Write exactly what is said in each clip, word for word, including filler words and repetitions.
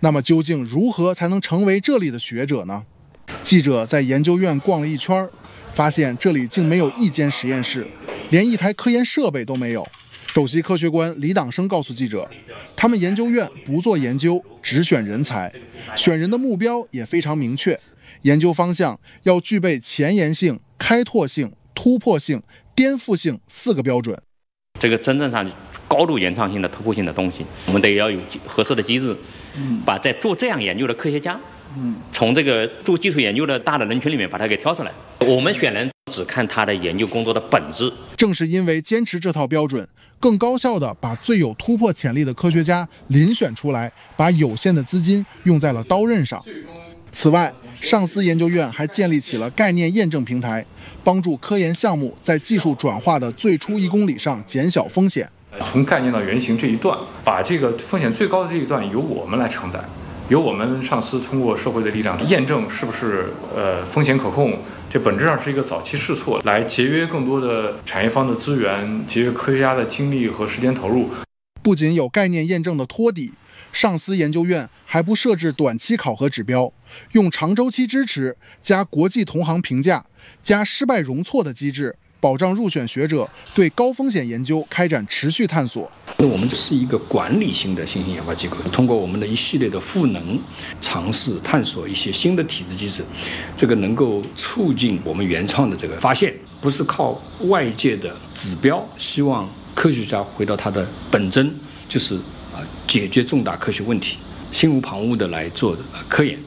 那么究竟如何才能成为这里的学者呢？记者在研究院逛了一圈，发现这里竟没有一间实验室，连一台科研设备都没有。首席科学官李党生告诉记者，他们研究院不做研究，只选人才，选人的目标也非常明确，研究方向要具备前沿性、开拓性、突破性、颠覆性四个标准。 这个真正上高度原创性的突破性的东西，我们得要有合适的机制，把在做这样研究的科学家，从这个做基础研究的大的人群里面把它给挑出来。我们选人只看他的研究工作的本质。 正是因为坚持这套标准，更高效地把最有突破潜力的科学家遴选出来，把有限的资金用在了刀刃上。此外，上思研究院还建立起了概念验证平台，帮助科研项目在技术转化的最初一公里上减小风险。 从概念到原型这一段，把这个风险最高的这一段由我们来承载，由我们上司通过社会的力量验证是不是呃风险可控。这本质上是一个早期试错，来节约更多的产业方的资源，节约科学家的精力和时间投入。 不仅有概念验证的托底，上思研究院还不设置短期考核指标，用长周期支持加国际同行评价加失败容错的机制，保障入选学者对高风险研究开展持续探索。 我们是一个管理型的新型研发机构，通过我们的一系列的赋能，尝试探索一些新的体制机制，这个能够促进我们原创的这个发现，不是靠外界的指标。希望科学家回到他的本真，就是啊解决重大科学问题，心无旁骛的来做科研。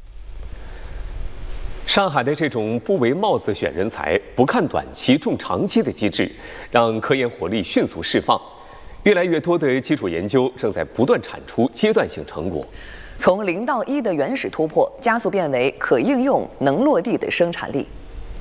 上海的这种不为帽子选人才、不看短期重长期的机制，让科研活力迅速释放。越来越多的基础研究正在不断产出阶段性成果， 从零到一的原始突破，加速变为可应用、能落地的生产力。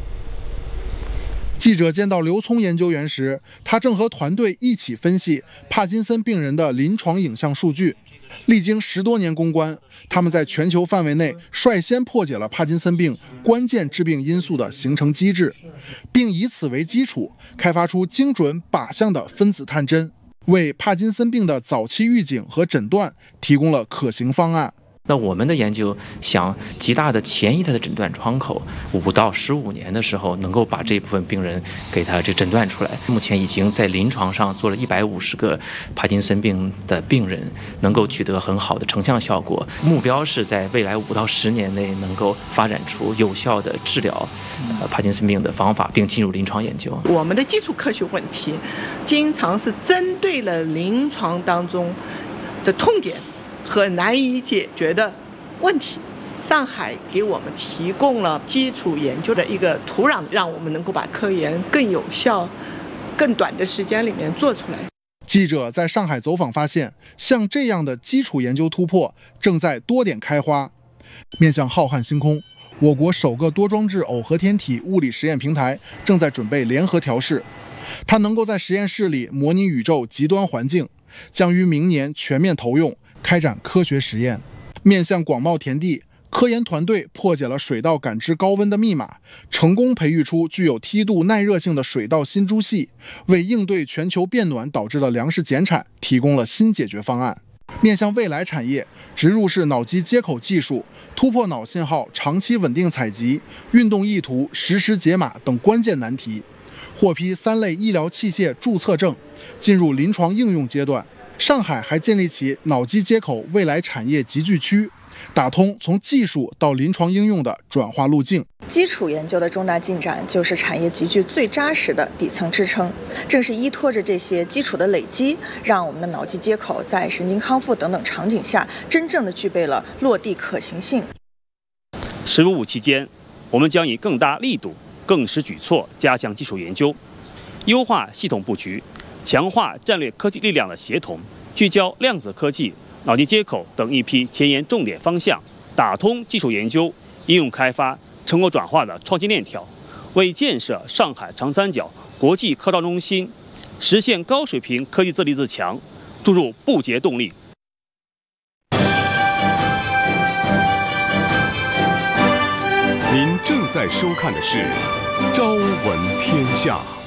记者见到刘聪研究员时，他正和团队一起分析帕金森病人的临床影像数据。历经十多年攻关，他们在全球范围内率先破解了帕金森病关键致病因素的形成机制，并以此为基础，开发出精准靶向的分子探针，为帕金森病的早期预警和诊断提供了可行方案。 那我们的研究想极大的前移它的诊断窗口，五到十五年的时候能够把这部分病人给他这诊断出来。目前已经在临床上做了一百五十个帕金森病的病人，能够取得很好的成像效果。目标是在未来五到十年内能够发展出有效的治疗呃帕金森病的方法，并进入临床研究。 我们的基础科学问题，经常是针对了临床当中的痛点和难以解决的问题。上海给我们提供了基础研究的一个土壤，让我们能够把科研更有效、更短的时间里面做出来。 记者在上海走访发现，像这样的基础研究突破正在多点开花。面向浩瀚星空，我国首个多装置耦合天体物理实验平台正在准备联合调试，它能够在实验室里模拟宇宙极端环境，将于明年全面投用，开展科学实验。面向广袤田地，科研团队破解了水稻感知高温的密码，成功培育出具有梯度耐热性的水稻新株系，为应对全球变暖导致的粮食减产提供了新解决方案。面向未来产业，植入式脑机接口技术突破脑信号长期稳定采集、运动意图实时解码等关键难题，获批三类医疗器械注册证，进入临床应用阶段。上海还建立起脑机接口未来产业集聚区，打通从技术到临床应用的转化路径。 基础研究的重大进展就是产业集聚最扎实的底层支撑。正是依托着这些基础的累积，让我们的脑机接口在神经康复等等场景下真正的具备了落地可行性。 十五五期间，我们将以更大力度、更实举措加强基础研究，优化系统布局，强化战略科技力量的协同，聚焦量子科技、脑机接口等一批前沿重点方向，打通基础研究、应用开发、成果转化的创新链条，为建设上海长三角国际科创中心、实现高水平科技自立自强注入不竭动力。 您正在收看的是《朝闻天下》。